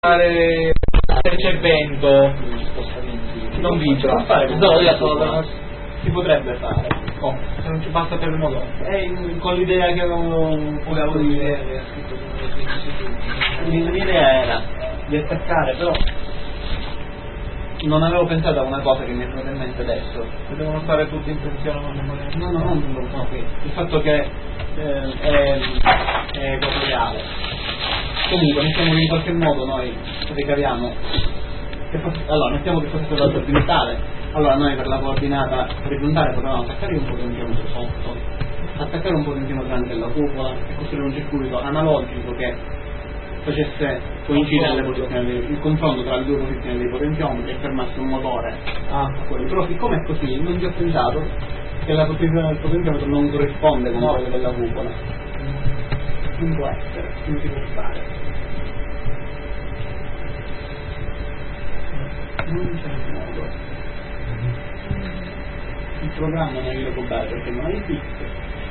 se c'è vento non vibra. Si potrebbe fare, se non ci passa per il motore. Con l'idea che avevo l'idea era di attaccare, però non avevo pensato a una cosa che mi è venuta in mente adesso. Devono stare tutti in tensione. No, il fatto che è equatoriale. Comunque mettiamo che in qualche modo noi ricaviamo allora mettiamo che fosse stato orizzontale, allora noi per la coordinata orizzontale potevamo attaccare un potentiometro sotto, attaccare un potentiometro anche alla cupola e costruire un circuito analogico che facesse coincidere le posizioni, il confronto tra le due posizioni dei potentiometri e fermasse un motore a quello. Però siccome è così non ci ho pensato che la posizione del potentiometro non corrisponde con quella della cupola. Non può essere, non si può fare. Non c'è modo. Il programma non glielo può dare perché non esiste.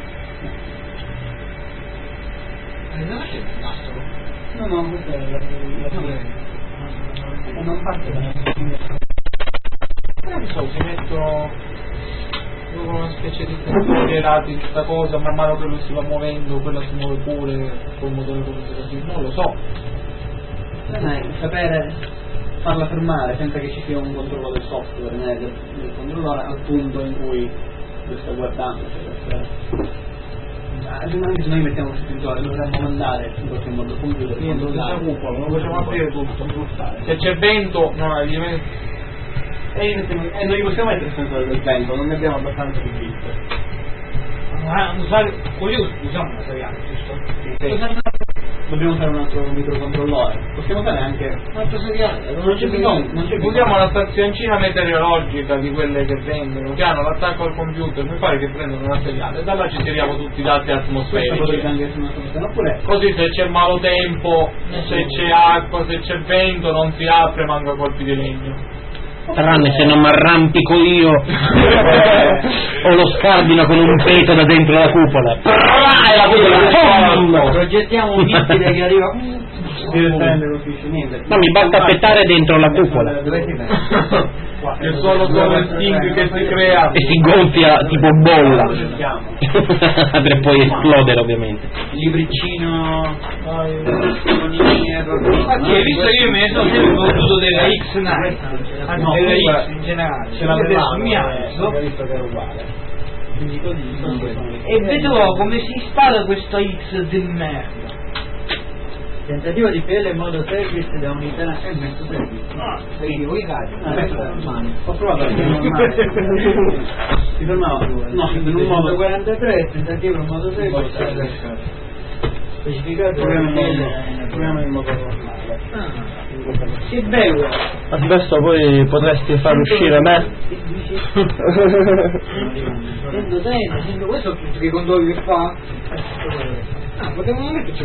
Non c'è il nastro? No, questa è la non parte da non so, si metto una specie di sensori in questa cosa, man mano che lui si va muovendo, quella si muove pure col motore così, non lo so. Sapere farla fermare senza che ci sia un controllo del software del controllore al punto in cui lo sta guardando, anche se noi mettiamo il sensore dovremmo mandare in qualche modo il computer lo facciamo aprire tutto, se c'è vento e non gli possiamo mettere il sensore del vento, non ne abbiamo abbastanza di bit. Usiamo una seriale, giusto? Dobbiamo fare un altro microcontrollore, possiamo fare anche un altro seriale, non c'è bisogno. Usiamo la stazioncina meteorologica di quelle che vendono, che hanno l'attacco al computer, mi pare che prendono una seriale, da là ci tiriamo tutti i dati atmosferici. Oppure così se c'è malo tempo, se c'è acqua, se c'è vento non si apre manca colpi di legno. Tranne se non mi arrampico io o lo scardino con un peto da dentro la cupola e la cupola progettiamo un missile che arriva ma mi basta aspettare dentro la cupola che solo il sting che si crea e si gonfia tipo bolla per poi esplodere ovviamente libricino infatti hai visto io mi sono sempre goduto della X9 della X in generale adesso mi alzo e vedo come si installa questa X di merda. Tentativo di PL modo service da unità e mezzo service. Vedi, voi cadi. Ho provato a si fermava in un modo 43 tentativo in modo service. Specificato proviamo in modo normale. Che bello. adesso poi potresti far uscire me Sento questo che controlli che fa. Potevamo metterci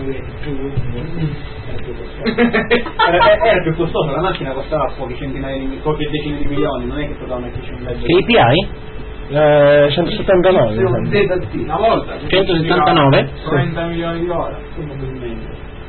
era più costoso, la macchina costava poche decine di milioni, non è che poteva metterci un mezzo. che API? 179 una volta 179 30 milioni di ore probabilmente.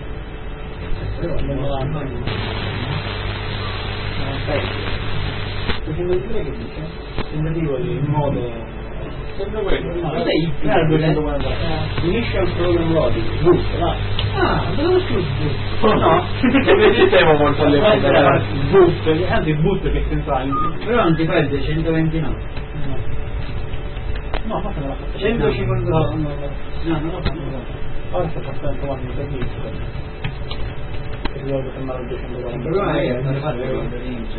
Tentativo di modo sempre quello era il 240 Initial Program Loading boost, va. Dove scrivo? No, non esisteva molto all'epoca boost, anzi il boost che senza Però non ti fai il 129. no, forse non l'ha fatto 150 no, non l'ho fatto ora sto passando trovando il servizio che si dovrebbe fermare il 240 il problema è che non le fate all'inizio.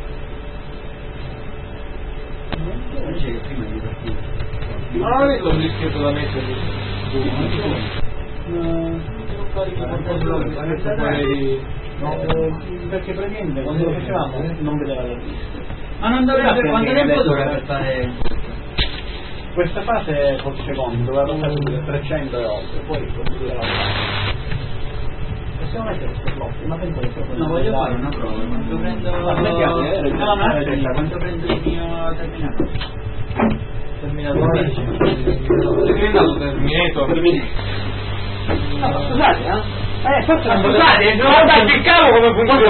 Non c'è che prima di partire. ma non avete un dischetto da mettere perché praticamente quando lo facevamo non vedeva la lista. Ma non dovrebbe, quanto tempo dovrebbe fare? Questa fase forse secondo doveva passare su 300 e oltre, poi il computer la possiamo mettere questo blocco, ma penso che No, voglio fare una prova, quanto prendo quanto prendo il mio terminatore? è diventato Terminator No, scusate, Scusate, guardate il cavo come funziona.